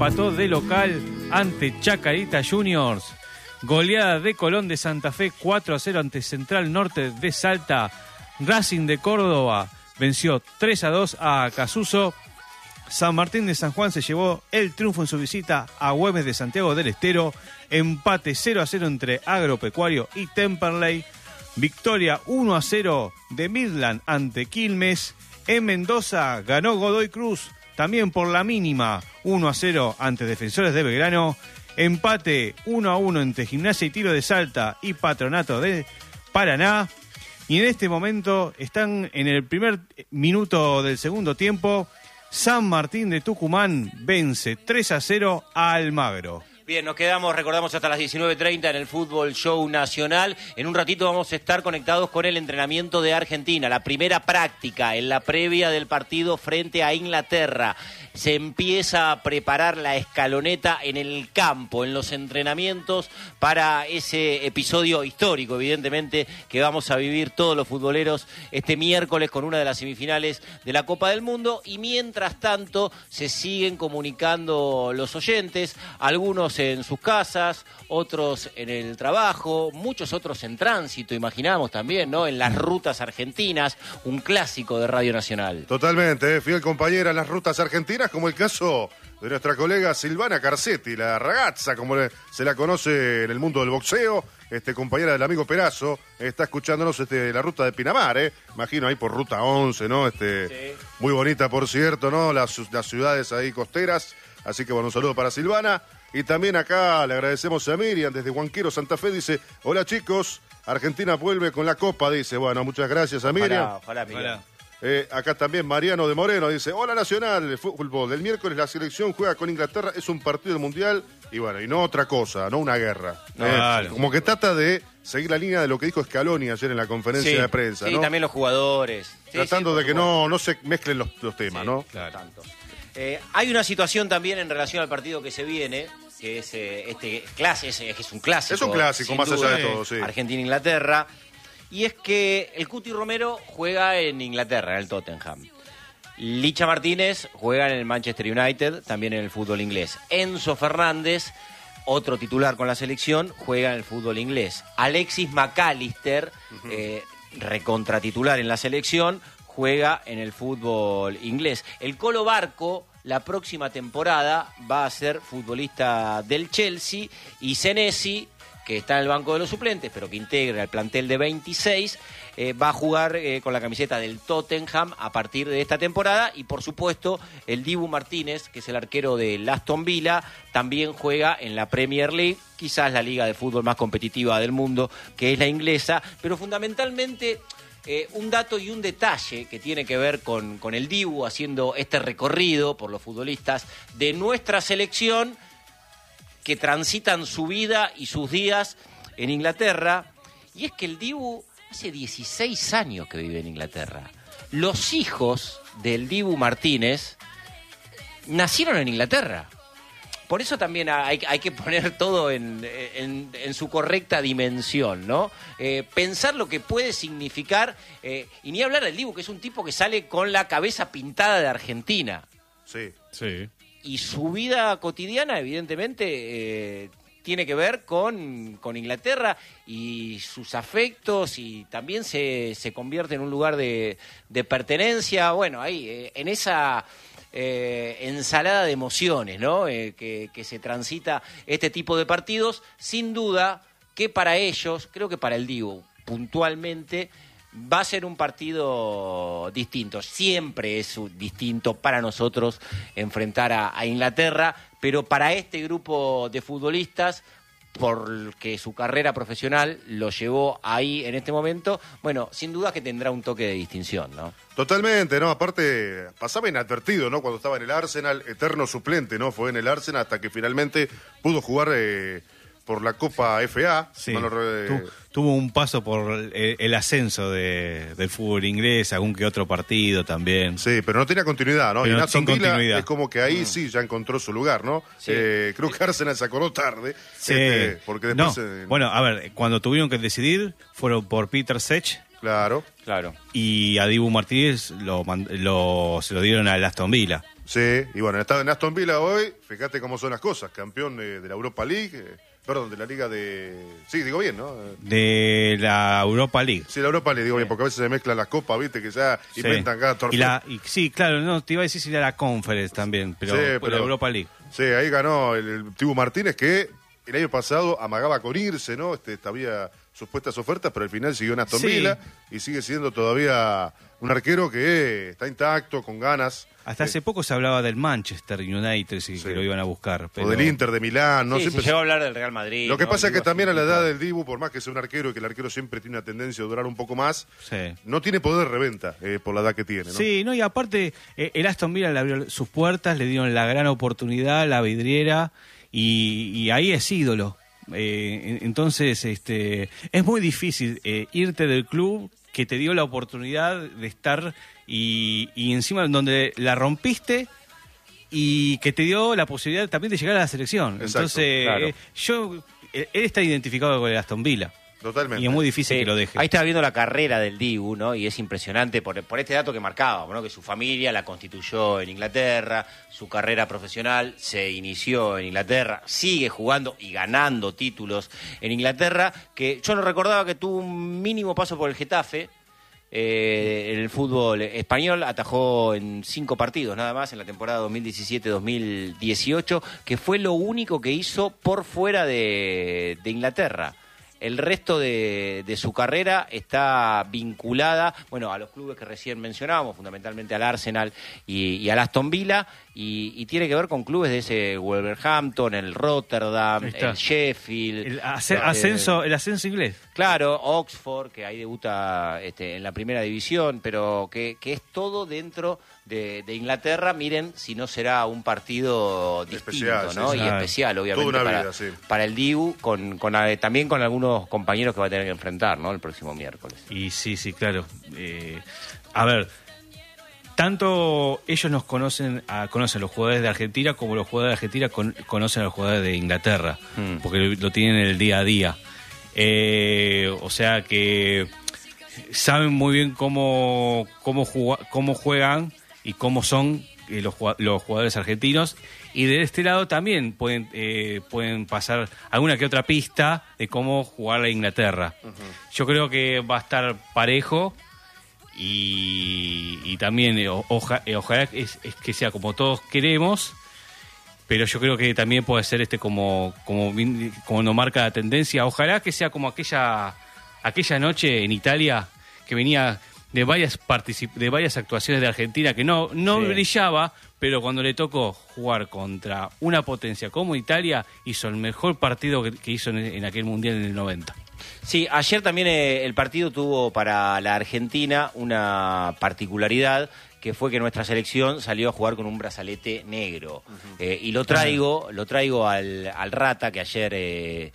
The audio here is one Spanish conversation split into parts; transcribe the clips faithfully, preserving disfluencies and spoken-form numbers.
empató de local ante Chacarita Juniors. Goleada de Colón de Santa Fe cuatro a cero ante Central Norte de Salta. Racing de Córdoba venció tres a dos a Acasuso. San Martín de San Juan se llevó el triunfo en su visita a Güemes de Santiago del Estero. Empate cero a cero entre Agropecuario y Temperley. Victoria uno a cero de Midland ante Quilmes. En Mendoza ganó Godoy Cruz, también por la mínima, uno a cero ante Defensores de Belgrano. Empate uno a uno entre Gimnasia y Tiro de Salta y Patronato de Paraná. Y en este momento están en el primer minuto del segundo tiempo. San Martín de Tucumán vence tres a cero a Almagro. Bien, nos quedamos, recordamos, hasta las diecinueve treinta en el Fútbol Show Nacional. En un ratito vamos a estar conectados con el entrenamiento de Argentina, la primera práctica en la previa del partido frente a Inglaterra. Se empieza a preparar la escaloneta en el campo, en los entrenamientos, para ese episodio histórico, evidentemente, que vamos a vivir todos los futboleros este miércoles con una de las semifinales de la Copa del Mundo. Y mientras tanto, se siguen comunicando los oyentes, algunos en sus casas, otros en el trabajo, muchos otros en tránsito, imaginamos también, ¿no? En las rutas argentinas, un clásico de Radio Nacional. Totalmente, ¿eh? Fiel compañera en las rutas argentinas, como el caso de nuestra colega Silvana Carcetti, la ragazza, como le, se la conoce en el mundo del boxeo, este, compañera del amigo Perazo, está escuchándonos este, la ruta de Pinamar, ¿eh? Imagino ahí por ruta once, ¿no? Este, sí. Muy bonita, por cierto, ¿no? Las, las ciudades ahí costeras, así que bueno, un saludo para Silvana. Y también acá le agradecemos a Miriam desde Huanquero, Santa Fe, dice, hola chicos, Argentina vuelve con la Copa, dice, bueno, muchas gracias a Miriam. Ojalá, ojalá, Miriam. Eh, acá también Mariano de Moreno dice, hola Nacional, el fútbol del miércoles la selección juega con Inglaterra, es un partido del Mundial y bueno, y no otra cosa, no una guerra. No, eh, claro. Como que trata de seguir la línea de lo que dijo Scaloni ayer en la conferencia sí, de prensa, sí, ¿no? también los jugadores. Tratando sí, sí, de que no, no se mezclen los, los temas, sí, ¿no? Claro. Tanto. Eh, hay una situación también en relación al partido que se viene, que es eh, este clase, es, es un clásico. Es un clásico, más duda, allá de todo, sí. Argentina-Inglaterra. Y es que el Cuti Romero juega en Inglaterra, en el Tottenham. Licha Martínez juega en el Manchester United, también en el fútbol inglés. Enzo Fernández, otro titular con la selección, juega en el fútbol inglés. Alexis McAllister, uh-huh. eh, recontratitular en la selección, juega en el fútbol inglés. El Colo Barco, la próxima temporada, va a ser futbolista del Chelsea, y Senesi, que está en el banco de los suplentes, pero que integra el plantel de veintiséis, eh, va a jugar eh, con la camiseta del Tottenham a partir de esta temporada. Y por supuesto, el Dibu Martínez, que es el arquero del Aston Villa, también juega en la Premier League, quizás la liga de fútbol más competitiva del mundo, que es la inglesa, pero fundamentalmente... Eh, un dato y un detalle que tiene que ver con, con el Dibu haciendo este recorrido por los futbolistas de nuestra selección que transitan su vida y sus días en Inglaterra. Y es que el Dibu hace dieciséis años que vive en Inglaterra. Los hijos del Dibu Martínez nacieron en Inglaterra. Por eso también hay, hay que poner todo en, en, en su correcta dimensión, ¿no? Eh, pensar lo que puede significar, eh, y ni hablar del Dibu, que es un tipo que sale con la cabeza pintada de Argentina. Sí, sí. Y su vida cotidiana, evidentemente, eh, tiene que ver con, con Inglaterra y sus afectos, y también se, se convierte en un lugar de, de pertenencia. Bueno, ahí, eh, en esa... Eh, ensalada de emociones, ¿no? Eh, que, que se transita este tipo de partidos, sin duda que para ellos, creo que para el Dibu puntualmente, va a ser un partido distinto. Siempre es distinto para nosotros enfrentar a, a Inglaterra, pero para este grupo de futbolistas, porque su carrera profesional lo llevó ahí en este momento, bueno, sin duda que tendrá un toque de distinción, ¿no? Totalmente, ¿no? Aparte, pasaba inadvertido, ¿no? Cuando estaba en el Arsenal, eterno suplente, ¿no? Fue en el Arsenal hasta que finalmente pudo jugar eh, por la Copa F A. Sí, bueno, eh... tu, tuvo un paso por el, el ascenso de, del fútbol inglés, algún que otro partido también. Sí, pero no tenía continuidad, ¿no? Pero y Aston Villa es como que ahí mm. sí ya encontró su lugar, ¿no? Sí. Eh, creo que Arsenal se acordó tarde. Sí. Este, porque después... No. Eh... Bueno, a ver, cuando tuvieron que decidir, fueron por Peter Sech. Claro. Claro. Y a Dibu Martínez lo, lo, se lo dieron al Aston Villa. Sí, y bueno, está en Aston Villa hoy, fíjate cómo son las cosas, campeón de, de la Europa League, eh, perdón, de la Liga de... Sí, digo bien, ¿no? De la Europa League. Sí, la Europa League, digo bien, porque a veces se mezclan las copas, viste, que ya Sí. inventan cada torneo. Y la, y, sí, claro, no, te iba a decir si era la Conference también, pero, Sí, pero pero- la Europa League. Sí, ahí ganó el, el Tibu Martínez, que el año pasado amagaba con irse, ¿no? Este, había supuestas ofertas, pero al final siguió en Aston Sí. Villa y sigue siendo todavía un arquero que está intacto, con ganas. Hasta Eh, hace poco se hablaba del Manchester United, sí, Sí. que lo iban a buscar. Pero... O del Inter de Milán, ¿no? Sí, Siempre se llegó a hablar del Real Madrid. Lo que ¿no? pasa es que Digo, también a así, la edad tipo- del Dibu, por más que sea un arquero y que el arquero siempre tiene una tendencia a durar un poco más, Sí. no tiene poder de reventa eh, por la edad que tiene, ¿no? Sí, no, y aparte, eh, el Aston Villa le abrió sus puertas, le dieron la gran oportunidad, la vidriera, y, y ahí es ídolo. Eh, en- entonces, este, es muy difícil eh, irte del club que te dio la oportunidad de estar y, y encima donde la rompiste y que te dio la posibilidad también de llegar a la selección. Exacto, Entonces, claro. eh, yo, eh, él está identificado con el Aston Villa. Totalmente. Y es muy difícil Sí, que lo deje. Ahí estaba viendo la carrera del Dibu, ¿no? Y es impresionante por, por este dato que marcábamos, ¿no? Que su familia la constituyó en Inglaterra, su carrera profesional se inició en Inglaterra, sigue jugando y ganando títulos en Inglaterra, que yo no recordaba que tuvo un mínimo paso por el Getafe. Eh, en el fútbol español atajó en cinco partidos nada más en la temporada dos mil diecisiete dos mil dieciocho, que fue lo único que hizo por fuera de, de Inglaterra. El resto de, de su carrera está vinculada, bueno, a los clubes que recién mencionábamos, fundamentalmente al Arsenal y, y al Aston Villa, y, y tiene que ver con clubes de ese Wolverhampton, el Rotterdam, Ahí está. el Sheffield. El asce- eh, ascenso, el ascenso inglés. Claro, Oxford, que ahí debuta este, en la primera división, pero que, que es todo dentro de, de Inglaterra. Miren si no será un partido distinto, Especial, sí, ¿no? sí. Y Claro. especial, obviamente, Toda una para, vida, sí. para el Dibu, con, con, eh, también con algunos compañeros que va a tener que enfrentar, ¿no? El próximo miércoles. Y sí, sí, claro. Eh, a ver, tanto ellos nos conocen, a, conocen los jugadores de Argentina como los jugadores de Argentina con- conocen a los jugadores de Inglaterra, Mm. porque lo, lo tienen en el día a día. Eh, o sea que saben muy bien cómo, cómo, juga- cómo juegan y cómo son eh, los, jugua- los jugadores argentinos. Y de este lado también pueden, eh, pueden pasar alguna que otra pista de cómo jugar a Inglaterra. Yo creo que va a estar parejo y, y también eh, o- oja- eh, ojalá es, es que sea como todos queremos, pero yo creo que también puede ser este como como bien- como nos marca la tendencia. Ojalá que sea como aquella aquella noche en Italia que venía de varias particip- de varias actuaciones de Argentina que no no Sí. brillaba, pero cuando le tocó jugar contra una potencia como Italia hizo el mejor partido que, que hizo en, en aquel mundial en el noventa. Sí, ayer también eh, el partido tuvo para la Argentina una particularidad, que fue que nuestra selección salió a jugar con un brazalete negro. Eh, y lo traigo, lo traigo al, al Rata, que ayer eh,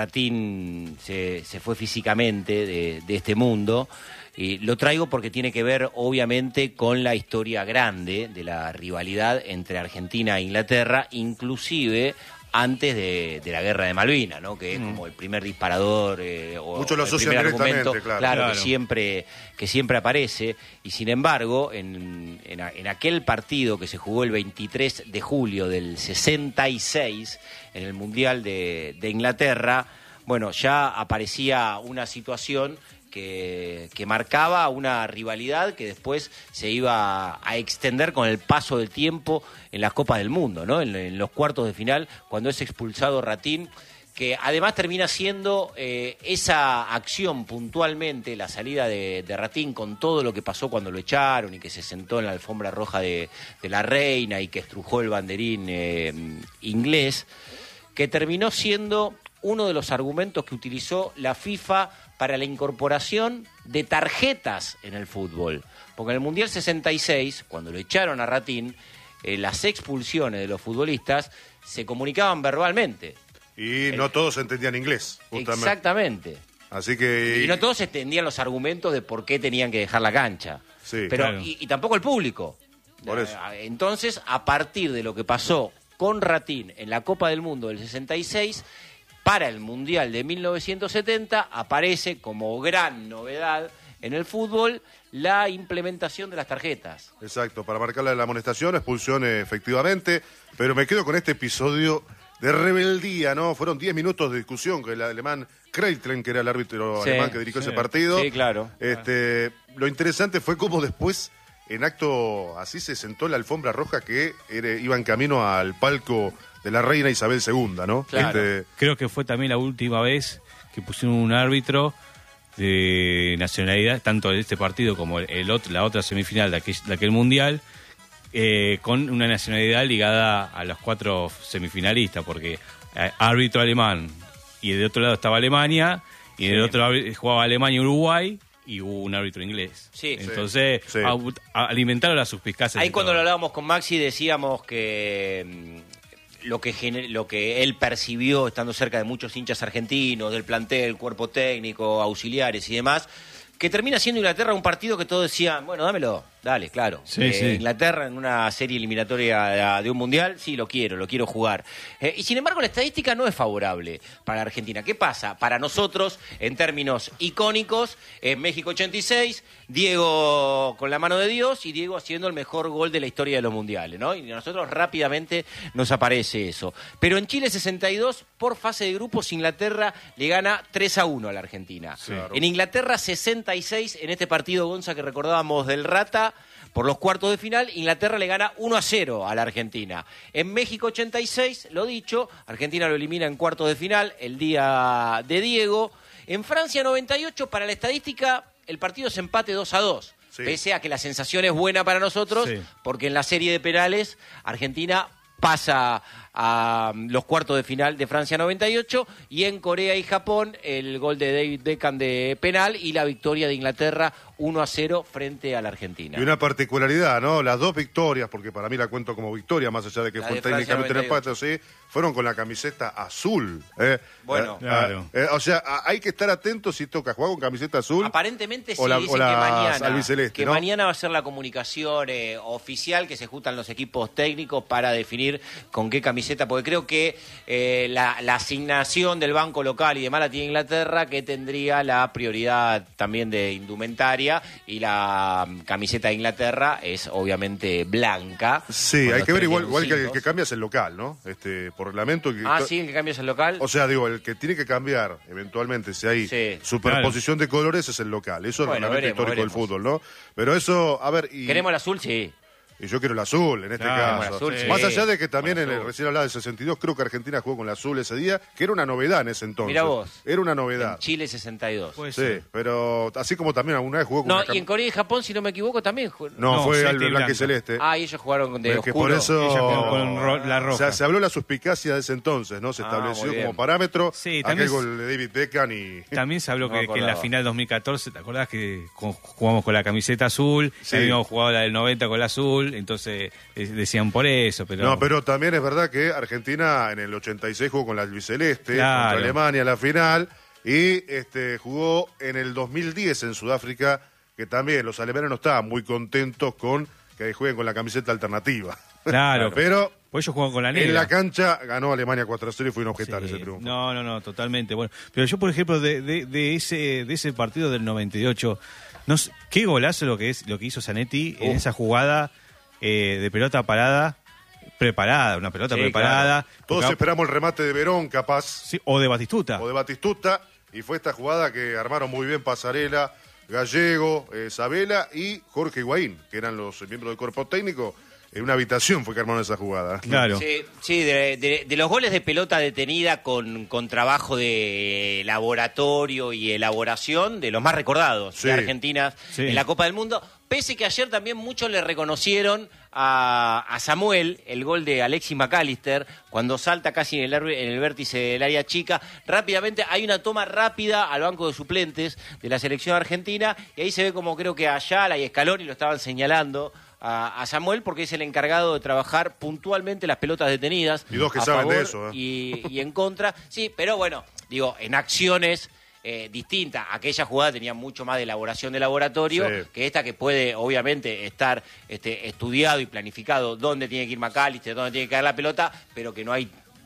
Ratín se, se fue físicamente de, de este mundo. Y lo traigo porque tiene que ver, obviamente, con la historia grande de la rivalidad entre Argentina e Inglaterra, inclusive antes de, de la Guerra de Malvinas, ¿no? Que es como el primer disparador eh, o Muchos lo el asocian primer directamente, argumento, claro. Claro. que siempre que siempre aparece. Y sin embargo, en, en, a- en aquel partido que se jugó el veintitrés de julio del sesenta y seis en el Mundial de, de Inglaterra, bueno, ya aparecía una situación que, que marcaba una rivalidad que después se iba a extender con el paso del tiempo en las Copas del Mundo, ¿no? En, en los cuartos de final, cuando es expulsado Ratín, que además termina siendo eh, esa acción puntualmente, la salida de, de Ratín con todo lo que pasó cuando lo echaron y que se sentó en la alfombra roja de, de la reina y que estrujó el banderín eh, inglés, que terminó siendo uno de los argumentos que utilizó la FIFA para la incorporación de tarjetas en el fútbol. Porque en el Mundial sesenta y seis, cuando lo echaron a Ratín, eh, las expulsiones de los futbolistas se comunicaban verbalmente. Y no todos entendían inglés, justamente. Exactamente. Así que... Y no todos entendían los argumentos de por qué tenían que dejar la cancha. Sí, Pero, claro. y, y tampoco el público. Por eso. Entonces, a partir de lo que pasó con Ratín en la Copa del Mundo del sesenta y seis, para el Mundial de mil novecientos setenta aparece como gran novedad en el fútbol la implementación de las tarjetas. Exacto, para marcarle la amonestación, expulsión eh, efectivamente, pero me quedo con este episodio de rebeldía, ¿no? Fueron diez minutos de discusión con el alemán Kreitlen, que era el árbitro Sí, alemán que dirigió sí. ese partido. Sí, claro. Este, lo interesante fue cómo después, en acto así, se sentó en la alfombra roja que era, iba en camino al palco de la reina Isabel segunda, ¿no? Claro. Este, Creo que fue también la última vez que pusieron un árbitro de nacionalidad, tanto de este partido como el, el otro, la otra semifinal de aquel, de aquel mundial, eh, con una nacionalidad ligada a los cuatro semifinalistas, porque eh, árbitro alemán, y de otro lado estaba Alemania, y Sí. del otro lado jugaba Alemania y Uruguay, y hubo un árbitro inglés. Sí. Entonces, Sí. a- a- alimentaron las suspicacias. Ahí de cuando lo todos. hablábamos con Maxi decíamos que mm, lo que gener- lo que él percibió estando cerca de muchos hinchas argentinos, del plantel, cuerpo técnico, auxiliares y demás, que termina siendo Inglaterra un partido que todos decían, bueno, dámelo, dale, claro. Sí, Eh, sí. Inglaterra en una serie eliminatoria de un mundial, sí, lo quiero, lo quiero jugar. Eh, y sin embargo la estadística no es favorable para Argentina. ¿Qué pasa? Para nosotros, en términos icónicos, en México ochenta y seis, Diego con la mano de Dios y Diego haciendo el mejor gol de la historia de los mundiales, ¿no? Y a nosotros rápidamente nos aparece eso. Pero en Chile sesenta y dos, por fase de grupos, Inglaterra le gana tres a uno a la Argentina. Claro. En Inglaterra sesenta y seis, en este partido, Gonza, que recordábamos del Rata, por los cuartos de final, Inglaterra le gana uno a cero a la Argentina. En México ochenta y seis, lo dicho, Argentina lo elimina en cuartos de final, el día de Diego. En Francia noventa y ocho, para la estadística, el partido es empate dos a dos. Sí. Pese a que la sensación es buena para nosotros, Sí. porque en la serie de penales, Argentina pasa a um, los cuartos de final de Francia noventa y ocho, y en Corea y Japón el gol de David Beckham de penal y la victoria de Inglaterra uno a cero frente a la Argentina. y una particularidad, ¿no? Las dos victorias, porque para mí la cuento como victoria, más allá de que La fue de Francia técnicamente un noventa y empate, sí, fueron con la camiseta azul. ¿eh? Bueno. Eh, Claro. eh, o sea, a- hay que estar atentos si toca jugar con camiseta azul. Aparentemente sí, o la- dicen o las que mañana, albiceleste, que ¿no? mañana va a ser la comunicación eh, oficial, que se juntan los equipos técnicos para definir con qué camiseta, porque creo que eh, la, la asignación del banco local y demás la tiene Inglaterra, que tendría la prioridad también de indumentaria, y la mm, camiseta de Inglaterra es obviamente blanca. Sí, con hay los que ver tres igual, igual que el leucitos. que cambia es el local, ¿no? Este, por reglamento. que- Ah, sí, el que cambia es el local. O sea, digo, el que tiene que cambiar eventualmente, si hay Sí. superposición de colores, es el local. Eso es Bueno, el reglamento veremos, histórico del veremos. fútbol, ¿no? Pero eso, a ver. Y, ¿Queremos el azul? Sí. y yo quiero el azul, en este Claro, caso. el azul, sí. Más allá de que también en El el azul. recién hablaba del sesenta y dos, creo que Argentina jugó con el azul ese día, que era una novedad en ese entonces. Mirá vos. Era una En novedad. Chile sesenta y dos. Puede Sí, ser. pero así como también alguna vez jugó con No, una y en cam- Corea y Japón, si no me equivoco, también. ju- No, No, fue celeste al y blanco y blanco. celeste. Ah, y ellos jugaron de Es que oscuro. por eso Ella jugó con ro- la roja. O sea, se habló la suspicacia de ese entonces, ¿no? Se Ah, estableció muy bien. como parámetro Sí, aquel también gol de David Beckham y... También se habló No me que, que en la acordaba. final dos mil catorce, ¿te acordás que con- jugamos con la camiseta azul? Sí. Habíamos jugado la del noventa con la azul, entonces eh, decían por eso, pero... No, pero también es verdad que Argentina en el ochenta y seis jugó con la albiceleste Claro. contra Alemania en la final y este jugó en el dos mil diez en Sudáfrica, que también los alemanes no estaban muy contentos con que jueguen con la camiseta alternativa. Claro, Pero pues ellos juegan con la negra. en la cancha ganó Alemania cuatro a cero y fue inobjetable Sí. ese triunfo. No, no, no, totalmente. Bueno, pero yo, por ejemplo, de, de, de ese de ese partido del noventa y ocho, no sé, qué golazo lo que es lo que hizo Zanetti en Uf. esa jugada eh, de pelota parada, preparada, una pelota Sí, preparada. Todos Porque- esperamos el remate de Verón, capaz, sí, o de Batistuta. o de Batistuta, y fue esta jugada que armaron muy bien Pasarela, Gallego, eh, Sabela y Jorge Higuaín, que eran los miembros del cuerpo técnico. En una habitación fue que armaron esa jugada. Claro. Sí, sí, de, de- de los goles de pelota detenida con, con trabajo de laboratorio y elaboración, de los más recordados Sí. de Argentina Sí. en la Copa del Mundo. Pese que ayer también muchos le reconocieron a, a Samuel el gol de Alexis McAllister cuando salta casi en el, ar- en el vértice del área chica. Rápidamente hay una toma rápida al banco de suplentes de la selección argentina y ahí se ve como creo que Ayala y Scaloni lo estaban señalando a, a Samuel porque es el encargado de trabajar puntualmente las pelotas detenidas. Y dos que a saben de favor eso, ¿eh? y, y en contra. Sí, pero bueno, digo, en acciones eh, distintas. Aquella jugada tenía mucho más de elaboración de laboratorio Sí. que esta, que puede obviamente estar este, estudiado y planificado dónde tiene que ir McAllister, dónde tiene que caer la pelota, pero que no hay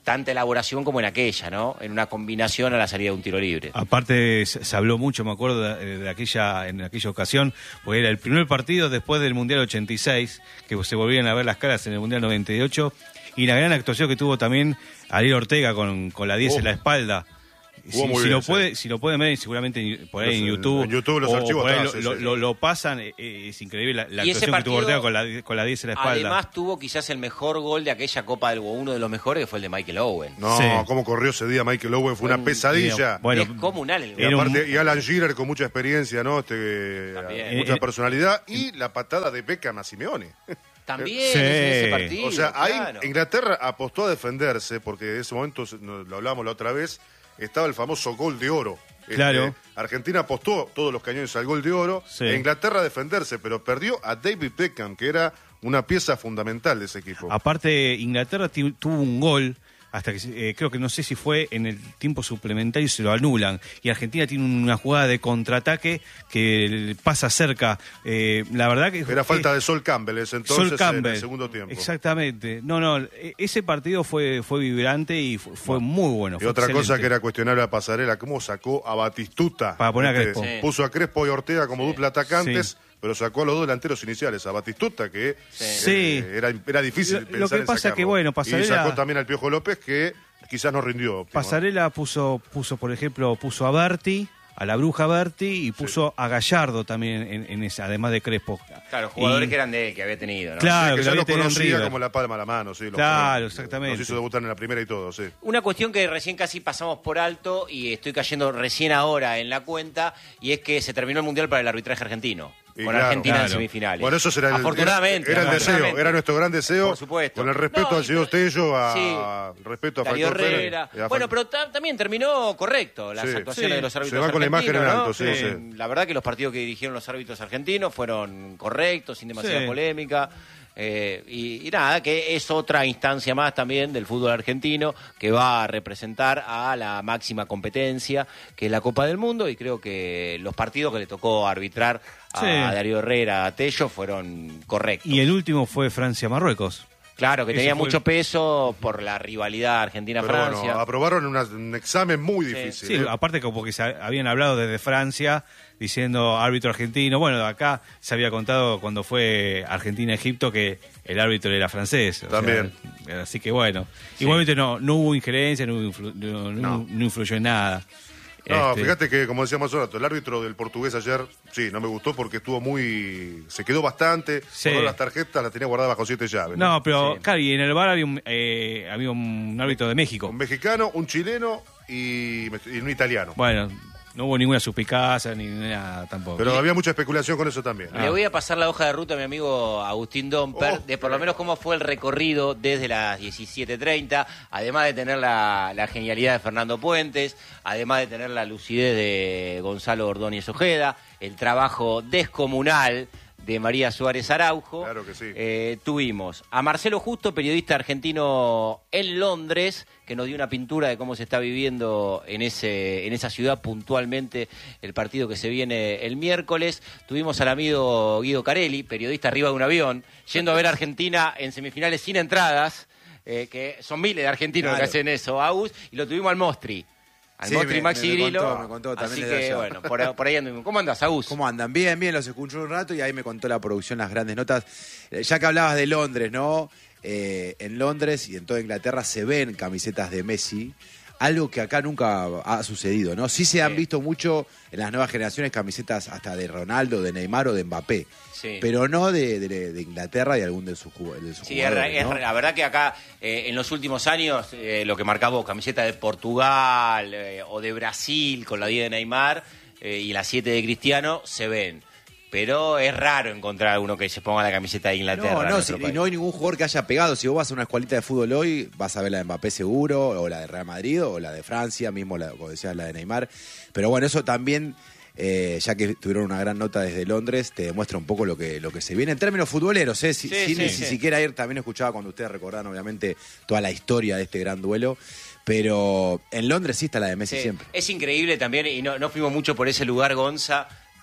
tanta elaboración como en aquella, ¿no? En una combinación a la salida de un tiro libre. Aparte se, se habló mucho, me acuerdo, de, de aquella en aquella ocasión, porque era el primer partido después del Mundial ochenta y seis, que se volvían a ver las caras en el Mundial noventa y ocho, y la gran actuación que tuvo también Ariel Ortega con, con la diez oh. en la espalda. Si, si, bien, lo puede, sí. si lo pueden ver, seguramente por ahí los, en YouTube. En YouTube los o, archivos por ahí están, lo, sí, lo, sí. lo pasan, eh, es increíble la, la y actuación partido, que tuvo Ortega con la, con la diez en la espalda. Además tuvo quizás el mejor gol de aquella Copa del Mundo, uno de los mejores, que fue el de Michael Owen. No, sí. cómo corrió ese día Michael Owen, fue, fue una pesadilla. Bueno, descomunal el gol. Y, aparte, un... y Alan Shearer con mucha experiencia, ¿no? Este, mucha eh, personalidad. Y la patada de Beckham a Simeone. También sí. en ese partido. O sea, ahí claro. Inglaterra apostó a defenderse, porque en ese momento, lo hablamos la otra vez, estaba el famoso gol de oro. Claro. Este, Argentina apostó todos los cañones al gol de oro, sí. e Inglaterra a defenderse, pero perdió a David Beckham, que era una pieza fundamental de ese equipo. Aparte, Inglaterra t- tuvo un gol, hasta que eh, creo que no sé si fue en el tiempo suplementario y se lo anulan. Y Argentina tiene una jugada de contraataque que pasa cerca. Eh, la verdad que... Era falta de Sol Campbell ese entonces Sol Campbell, en el segundo tiempo. Exactamente. No, no, ese partido fue, fue vibrante y fue, fue bueno, muy bueno. Y fue otra excelente. cosa que era cuestionable a Pasarela, cómo sacó a Batistuta. Para poner a este, Crespo. Sí. Puso a Crespo y Ortega como Sí. dupla atacantes. Sí. Pero sacó a los dos delanteros iniciales, a Batistuta, que Sí. eh, era, era difícil Lo- pensar lo que en pasa sacarlo. que, bueno, Pasarela- Y sacó también al Piojo López, que quizás no rindió. óptimo. Pasarela puso, puso, por ejemplo, puso a Berti, a la bruja Berti, y puso sí. a Gallardo también en, en esa, además de Crespo. Claro, jugadores y... que eran de él, que había tenido, ¿no? Claro, Sí, que que ya lo lo había tenido en conocía River. como la palma de la mano, sí. Lo Claro, conoce. exactamente. Nos hizo debutar en la primera y todo, sí. Una cuestión que recién casi pasamos por alto y estoy cayendo recién ahora en la cuenta, y es que se terminó el Mundial para el arbitraje argentino. Y con claro, Argentina claro. en semifinales. Bueno, eso será el, Afortunadamente. Era, era el deseo, afortunadamente. era nuestro gran deseo. Por supuesto. Con el respeto No, al señor Tello, a sí. respeto a Darío Factor Pérez Herrera. y a Bueno, Fac- pero ta- también terminó correcto las Sí. actuaciones Sí. de los árbitros Se va con la imagen en argentinos, alto, ¿no? sí, Eh, sí. La verdad que los partidos que dirigieron los árbitros argentinos fueron correctos, sin demasiada Sí. polémica. Eh, y, y nada, que es otra instancia más también del fútbol argentino que va a representar a la máxima competencia, que es la Copa del Mundo, y creo que los partidos que le tocó arbitrar a, Sí. a Darío Herrera, a Tello, fueron correctos. Y el último fue Francia-Marruecos. Claro, que Ese tenía fue mucho el- peso por la rivalidad Pero Argentina-Francia. bueno, aprobaron una- un examen muy difícil. Sí, ¿eh? aparte como que se habían hablado desde Francia diciendo árbitro argentino. Bueno, acá se había contado cuando fue Argentina-Egipto que el árbitro era francés. o También. sea, así que bueno, igualmente no, no hubo injerencia, no, influ- no, no- No. no influyó en nada. No, Este, fíjate que, como decíamos hace rato, el árbitro del portugués ayer, sí, no me gustó porque estuvo muy... Se quedó bastante, Sí. todas las tarjetas las tenía guardadas bajo siete llaves. ¿no? No, pero Sí. claro, y en el bar había un, eh, había un árbitro de México. Un mexicano, un chileno y, y un italiano. Bueno, no hubo ninguna suspicacia ni nada tampoco. Pero había mucha especulación con eso también. Le voy a pasar la hoja de ruta a mi amigo Agustín Domper, Oh, de por lo menos cómo fue el recorrido desde las diecisiete treinta, además de tener la, la genialidad de Fernando Puentes, además de tener la lucidez de Gonzalo Ordóñez Ojeda, el trabajo descomunal de María Suárez Araujo. Claro que sí. Eh, tuvimos a Marcelo Justo, periodista argentino en Londres, que nos dio una pintura de cómo se está viviendo en ese en esa ciudad puntualmente el partido que se viene el miércoles. Tuvimos al amigo Guido Carelli, periodista arriba de un avión, yendo a ver a Argentina en semifinales sin entradas, eh, que son miles de argentinos Claro. que hacen eso, Agus, y lo tuvimos al Mostri. Al Sí, Mostri me- Maxi me Grillo. contó, me contó también Así desde que, allá. bueno, por, por ahí anduvimos. ¿Cómo andás, Agus? ¿Cómo andan? Bien, bien, los escuché un rato y ahí me contó la producción las grandes notas. Eh, Ya que hablabas de Londres, ¿no? Eh, en Londres y en toda Inglaterra se ven camisetas de Messi, algo que acá nunca ha sucedido, ¿no? Sí se han Sí. visto mucho en las nuevas generaciones camisetas hasta de Ronaldo, de Neymar o de Mbappé, Sí. pero no de, de- de Inglaterra y algún de sus, ju- de sus Sí, es, jugadores, es- ¿no? la verdad que acá eh, en los últimos años eh, lo que marcaba camiseta de Portugal eh, o de Brasil con la diez de Neymar eh, y la siete de Cristiano se ven. Pero es raro encontrar uno que se ponga la camiseta de Inglaterra. No, en no, nuestro si- y país. no hay ningún jugador que haya pegado. Si vos vas a una escuelita de fútbol hoy, vas a ver la de Mbappé seguro, o la de Real Madrid, o la de Francia, mismo, la, como decías, la de Neymar. Pero bueno, eso también, eh, ya que tuvieron una gran nota desde Londres, te demuestra un poco lo que, lo que se viene en términos futboleros, ¿eh? Si- Sí, sin sí, ni sí. siquiera ir, también escuchaba cuando ustedes recordaron, obviamente, toda la historia de este gran duelo. Pero en Londres sí está la de Messi Sí, siempre. es increíble también, y no, no fuimos mucho por ese lugar, Gonza,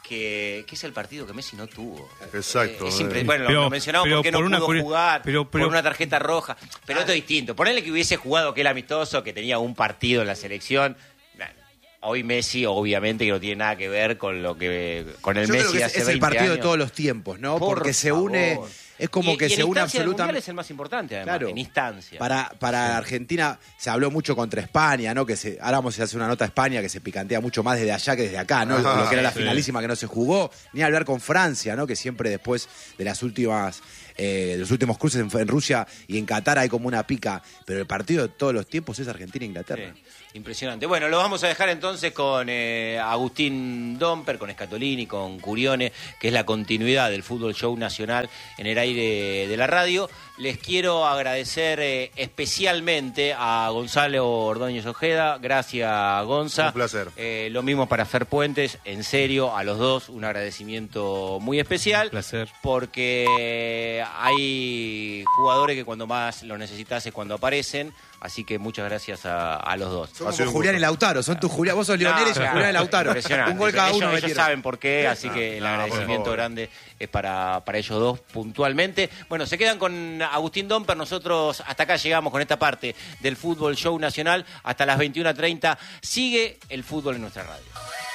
que, que es el partido que Messi no tuvo. Exacto. Eh, es eh. impre- bueno, Pero- lo mencionamos pero porque por no una pudo curio- jugar, pero- pero- por una tarjeta roja. Pero esto es distinto. Ponele que hubiese jugado aquel amistoso, que tenía un partido en la selección. Hoy Messi, obviamente, que no tiene nada que ver con lo que con el Yo Messi creo que es, hace es el veinte partido años. de todos los tiempos, ¿no? Por Porque se favor. une, es como Y- que y en se une instancia del Mundial absolutamente. es el más importante, además, Claro. en instancia. Para, para Argentina se habló mucho contra España, ¿no? Que se, ahora vamos a hacer una nota a España que se picantea mucho más desde allá que desde acá, ¿no? Ajá, lo que era la sí. finalísima que no se jugó, ni hablar con Francia, ¿no? Que siempre después de las últimas, eh, de los últimos cruces en, en Rusia y en Qatar hay como una pica, pero el partido de todos los tiempos es Argentina-Inglaterra. Sí, impresionante. Bueno, lo vamos a dejar entonces con eh, Agustín Domper, con Scatolini, con Curione, que es la continuidad del Fútbol Show Nacional en el aire de la radio. Les quiero agradecer eh, especialmente a Gonzalo Ordóñez Ojeda. Gracias, Gonza. Un placer. Eh, lo mismo para Fer Puentes. En serio, a los dos, un agradecimiento muy especial. Un placer. Porque hay jugadores que cuando más lo necesitas es cuando aparecen. Así que muchas gracias a, a los dos. Son Ha sido como un Julián y gusto. Lautaro, son tus Julián, vos sos Lionel No, y yo claro, Julián y Lautaro. impresionante. Un gol cada ellos, uno ellos metieron. saben por qué, así que el no, por agradecimiento favor. grande es para, para ellos dos puntualmente. Bueno, se quedan con Agustín Domper. Nosotros hasta acá llegamos con esta parte del Fútbol Show Nacional. Hasta las veintiuna treinta sigue el fútbol en nuestra radio.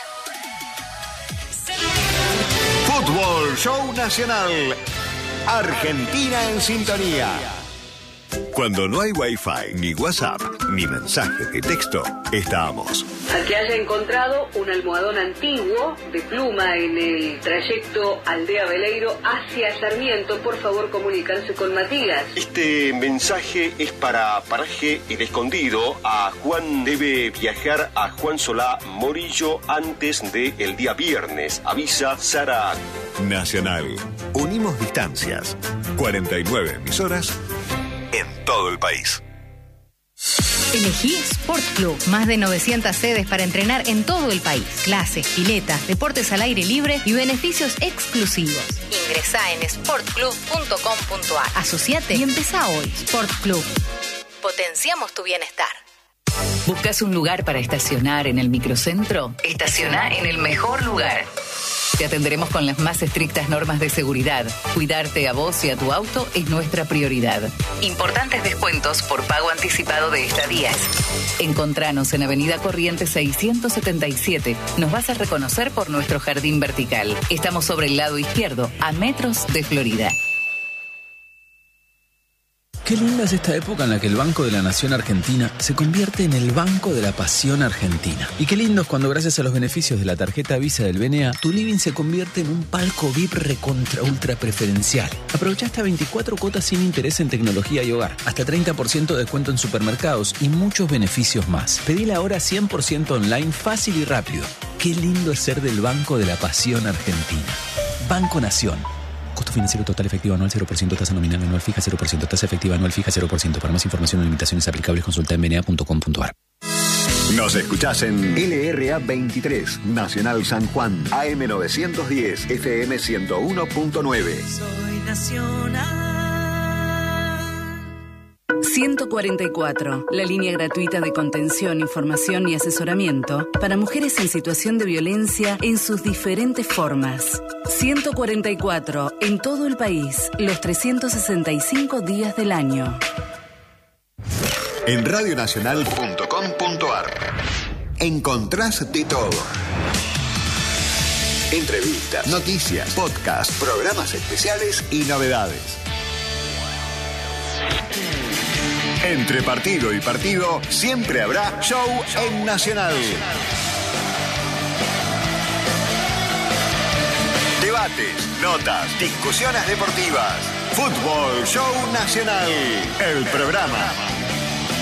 Fútbol Show Nacional. Argentina en sintonía. Cuando no hay Wi-Fi, ni WhatsApp, ni mensaje de texto, estamos. Al que haya encontrado un almohadón antiguo de pluma en el trayecto Aldea Veleiro hacia Sarmiento, por favor comunicarse con Matías. Este mensaje es para Paraje El Escondido. A Juan debe viajar a Juan Solá Morillo antes del día viernes. Avisa Sara. Nacional. Unimos distancias. cuarenta y nueve emisoras en todo el país. Elegí Sport Club. Más de novecientas sedes para entrenar en todo el país. Clases, piletas, deportes al aire libre y beneficios exclusivos. Ingresá en sport club punto com punto a r. Asociate y empezá hoy. Sport Club. Potenciamos tu bienestar. ¿Buscas un lugar para estacionar en el microcentro? Estaciona en el mejor lugar. Te atenderemos con las más estrictas normas de seguridad. Cuidarte a vos y a tu auto es nuestra prioridad. Importantes descuentos por pago anticipado de estadías. Encontranos en Avenida Corrientes seiscientos setenta y siete. Nos vas a reconocer por nuestro jardín vertical. Estamos sobre el lado izquierdo, a metros de Florida. Qué linda es esta época en la que el Banco de la Nación Argentina se convierte en el Banco de la Pasión Argentina. Y qué lindo es cuando gracias a los beneficios de la tarjeta Visa del B N A, tu living se convierte en un palco V I P recontra ultra preferencial. Aprovecha hasta veinticuatro cuotas sin interés en tecnología y hogar, hasta treinta por ciento de descuento en supermercados y muchos beneficios más. Pedila ahora cien por ciento online, fácil y rápido. Qué lindo es ser del Banco de la Pasión Argentina. Banco Nación. Costo financiero total efectivo anual cero por ciento, tasa nominal anual fija cero por ciento, tasa efectiva anual fija cero por ciento. Para más información o limitaciones aplicables consulta en b n a punto com punto a r. Nos escuchás en L R A veintitrés, Nacional San Juan, A M novecientos diez, F M ciento uno punto nueve. Soy nacional. ciento cuarenta y cuatro, la línea gratuita de contención, información y asesoramiento para mujeres en situación de violencia en sus diferentes formas. ciento cuarenta y cuatro, en todo el país, los trescientos sesenta y cinco días del año. En radionacional punto com punto a r encontrás de todo. Entrevistas, noticias, podcasts, programas especiales y novedades. Entre partido y partido siempre habrá show en Nacional. Debates, notas, discusiones deportivas. Fútbol Show Nacional. El programa